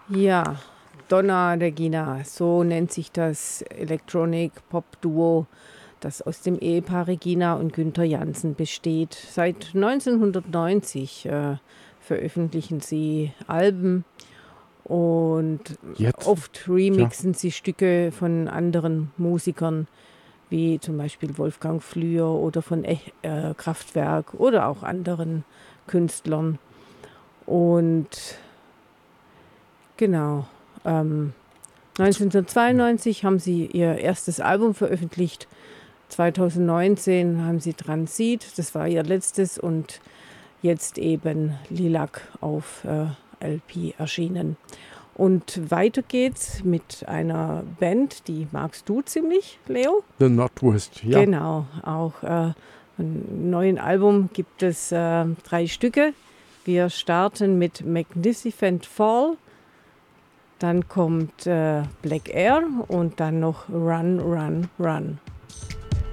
Ja, Donna Regina, so nennt sich das Electronic-Pop-Duo, das aus dem Ehepaar Regina und Günther Jansen besteht. Seit 1990 veröffentlichen sie Alben und Jetzt? oft Tja. remixen sie Stücke von anderen Musikern, wie zum Beispiel Wolfgang Flür oder von Kraftwerk oder auch anderen Künstlern. Und genau, 1992 haben sie ihr erstes Album veröffentlicht. 2019 haben sie Transit, das war ihr letztes, und jetzt eben Lilac auf LP erschienen. Und weiter geht's mit einer Band, die magst du ziemlich, Leo? The Northwest, ja. Genau, auch im neuen Album gibt es 3 Stücke. Wir starten mit Magnificent Fall, dann kommt Black Air und dann noch Run, Run, Run.